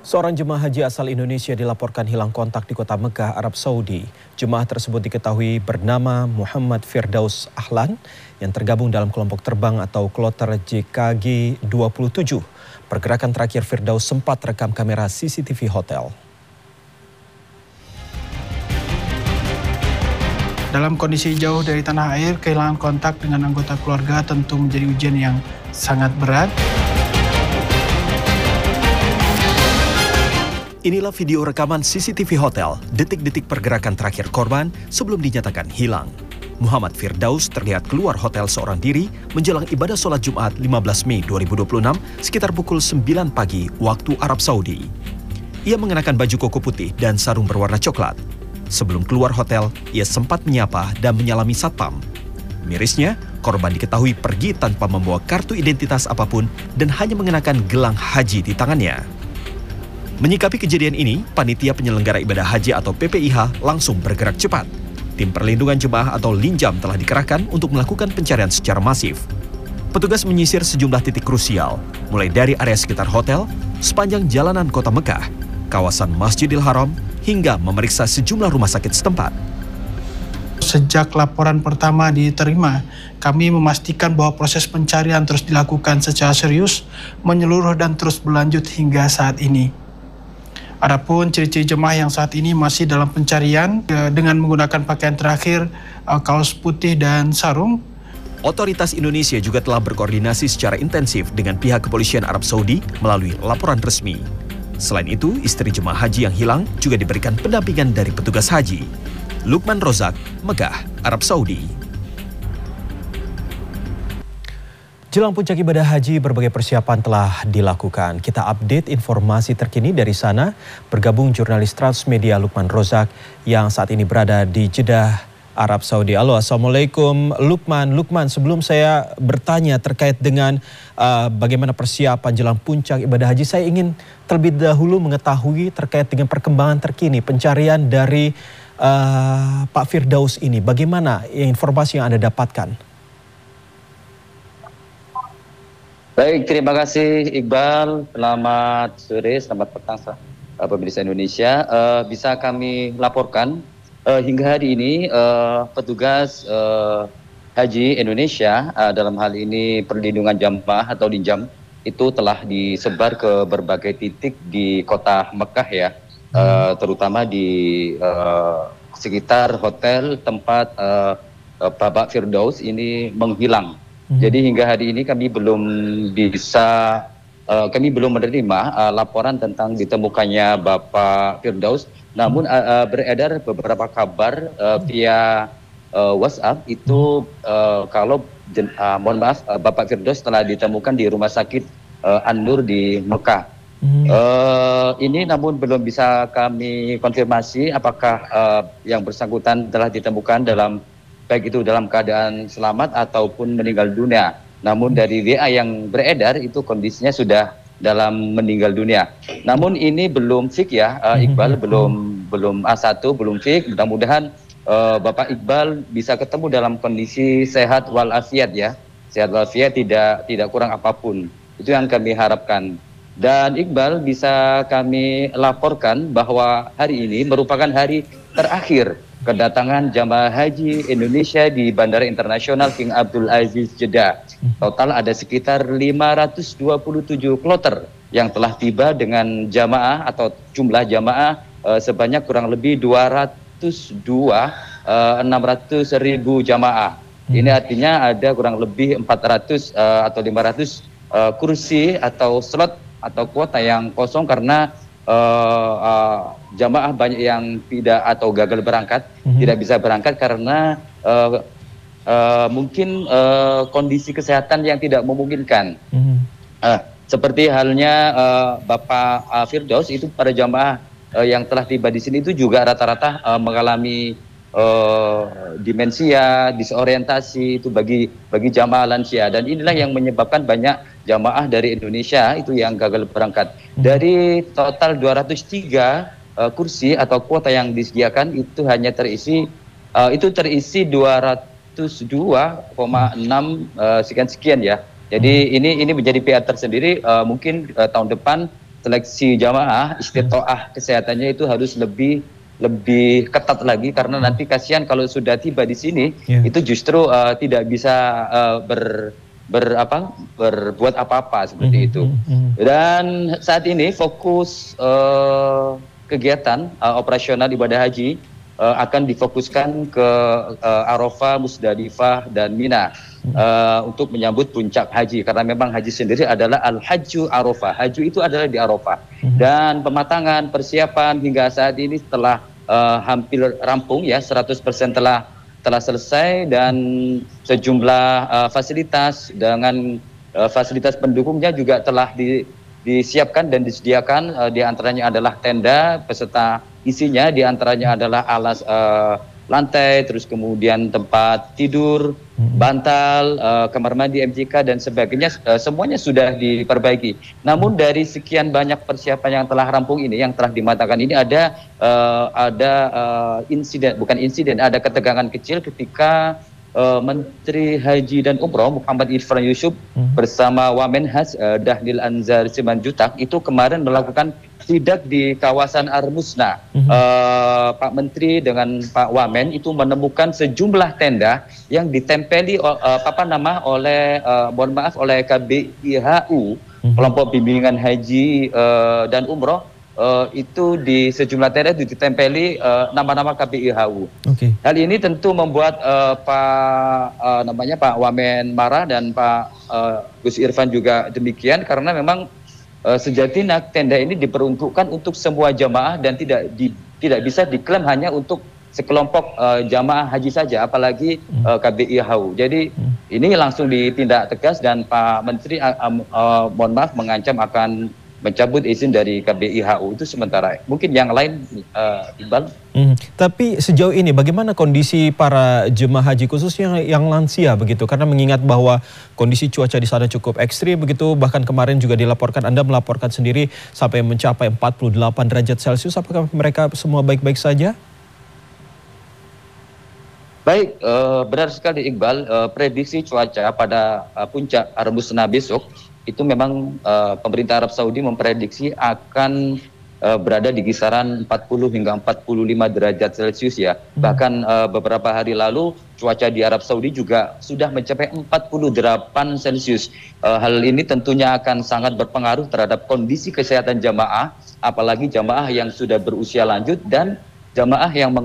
Seorang jemaah haji asal Indonesia dilaporkan hilang kontak di kota Mekah, Arab Saudi. Jemaah tersebut diketahui bernama Muhammad Firdaus Ahlan yang tergabung dalam kelompok terbang atau kloter JKG 27. Pergerakan terakhir Firdaus sempat rekam kamera CCTV hotel. Dalam kondisi jauh dari tanah air, kehilangan kontak dengan anggota keluarga tentu menjadi ujian yang sangat berat. Inilah video rekaman CCTV hotel, detik-detik pergerakan terakhir korban sebelum dinyatakan hilang. Muhammad Firdaus terlihat keluar hotel seorang diri menjelang ibadah sholat Jumat 15 Mei 2026 sekitar pukul 9 pagi waktu Arab Saudi. Ia mengenakan baju koko putih dan sarung berwarna coklat. Sebelum keluar hotel, ia sempat menyapa dan menyalami satpam. Mirisnya, korban diketahui pergi tanpa membawa kartu identitas apapun dan hanya mengenakan gelang haji di tangannya. Menyikapi kejadian ini, panitia penyelenggara ibadah haji atau PPIH langsung bergerak cepat. Tim perlindungan jemaah atau Linjam telah dikerahkan untuk melakukan pencarian secara masif. Petugas menyisir sejumlah titik krusial, mulai dari area sekitar hotel, sepanjang jalanan kota Mekah, kawasan Masjidil Haram, hingga memeriksa sejumlah rumah sakit setempat. Sejak laporan pertama diterima, kami memastikan bahwa proses pencarian terus dilakukan secara serius, menyeluruh dan terus berlanjut hingga saat ini. Adapun ciri-ciri jemaah yang saat ini masih dalam pencarian dengan menggunakan pakaian terakhir, kaos putih dan sarung. Otoritas Indonesia juga telah berkoordinasi secara intensif dengan pihak kepolisian Arab Saudi melalui laporan resmi. Selain itu, istri jemaah haji yang hilang juga diberikan pendampingan dari petugas haji. Lukman Rozak, Mekah, Arab Saudi. Jelang puncak ibadah haji, berbagai persiapan telah dilakukan. Kita update informasi terkini dari sana. Bergabung jurnalis Transmedia Lukman Rozak yang saat ini berada di Jeddah, Arab Saudi. Halo, Assalamualaikum Lukman. Lukman, sebelum saya bertanya terkait dengan bagaimana persiapan jelang puncak ibadah haji, saya ingin terlebih dahulu mengetahui terkait dengan perkembangan terkini pencarian dari Pak Firdaus ini. Bagaimana informasi yang Anda dapatkan? Baik, terima kasih Iqbal. Selamat sore, selamat petang pemirsa Indonesia. Bisa kami laporkan hingga hari ini petugas haji Indonesia dalam hal ini perlindungan jamaah atau Linjam itu telah disebar ke berbagai titik di kota Mekah ya, terutama di sekitar hotel tempat Bapak Firdaus ini menghilang. Jadi hingga hari ini kami belum menerima laporan tentang ditemukannya Bapak Firdaus. Namun beredar beberapa kabar via WhatsApp itu kalau mohon maaf Bapak Firdaus telah ditemukan di rumah sakit An-Nur di Mekah. Ini namun belum bisa kami konfirmasi apakah yang bersangkutan telah ditemukan baik itu dalam keadaan selamat ataupun meninggal dunia. Namun dari WA yang beredar itu kondisinya sudah dalam meninggal dunia. Namun ini belum fix ya, Iqbal, belum A1, belum fix. Mudah-mudahan Bapak Iqbal bisa ketemu dalam kondisi sehat walafiat ya. Sehat walafiat, tidak kurang apapun. Itu yang kami harapkan. Dan Iqbal, bisa kami laporkan bahwa hari ini merupakan hari terakhir kedatangan jamaah haji Indonesia di Bandara Internasional King Abdul Aziz Jeddah. Total ada sekitar 527 kloter yang telah tiba dengan jamaah atau jumlah jamaah sebanyak kurang lebih 600.000 jamaah. Ini artinya ada kurang lebih 400 atau 500 kursi atau slot atau kuota yang kosong karena jamaah banyak yang tidak atau gagal berangkat, tidak bisa berangkat karena mungkin kondisi kesehatan yang tidak memungkinkan. Seperti halnya Bapak Firdaus itu, pada jamaah yang telah tiba di sini itu juga rata-rata mengalami demensia, disorientasi itu bagi jamaah lansia, dan inilah yang menyebabkan banyak jamaah dari Indonesia itu yang gagal berangkat. Dari total 203 kursi atau kuota yang disediakan itu hanya terisi 202,6 sekian ya. Jadi ini menjadi PR tersendiri. Mungkin tahun depan seleksi jamaah istitoah kesehatannya itu harus lebih ketat lagi, karena nanti kasihan kalau sudah tiba di sini itu justru tidak bisa berbuat apa-apa seperti itu. Dan saat ini fokus kegiatan operasional ibadah haji akan difokuskan ke Arafah, Musdalifah, dan Mina untuk menyambut puncak haji, karena memang haji sendiri adalah al-hajju Arafah. Haji itu adalah di Arafah. Dan pematangan persiapan hingga saat ini telah hampir rampung ya, 100% telah selesai, dan sejumlah fasilitas dengan fasilitas pendukungnya juga telah disiapkan dan disediakan. Di antaranya adalah tenda beserta isinya, di antaranya adalah alas lantai, terus kemudian tempat tidur, bantal, kamar mandi, MCK, dan sebagainya, semuanya sudah diperbaiki. Namun dari sekian banyak persiapan yang telah rampung ini, yang telah dimatangkan ini, ada ada ketegangan kecil ketika Menteri Haji dan Umroh Muhammad Irfan Yusuf bersama Wamenhas Dhanil Anzar Simanjuntak itu kemarin melakukan sidak di kawasan Armusna. Pak Menteri dengan Pak Wamen itu menemukan sejumlah tenda yang ditempeli oleh KBIHU, kelompok bimbingan haji dan umroh. Itu di sejumlah tenda ditempeli nama-nama KBIHU. Hal ini tentu membuat Pak Wamen marah, dan Pak Gus Irfan juga demikian, karena memang sejatinya tenda ini diperuntukkan untuk semua jamaah dan tidak bisa diklaim hanya untuk sekelompok jamaah haji saja, apalagi KBIHU. Jadi ini langsung ditindak tegas, dan Pak Menteri mohon maaf mengancam akan mencabut izin dari KBIHU itu sementara. Mungkin yang lain, Iqbal. Tapi sejauh ini bagaimana kondisi para jemaah haji, khususnya yang lansia begitu? Karena mengingat bahwa kondisi cuaca di sana cukup ekstrim begitu, bahkan kemarin juga dilaporkan, Anda melaporkan sendiri sampai mencapai 48 derajat Celcius. Apakah mereka semua baik-baik saja? Baik, benar sekali Iqbal. Prediksi cuaca pada puncak Armusna besok itu memang pemerintah Arab Saudi memprediksi akan berada di kisaran 40 hingga 45 derajat Celcius ya. Bahkan beberapa hari lalu cuaca di Arab Saudi juga sudah mencapai 48 Celcius. Hal ini tentunya akan sangat berpengaruh terhadap kondisi kesehatan jamaah, apalagi jamaah yang sudah berusia lanjut dan jamaah yang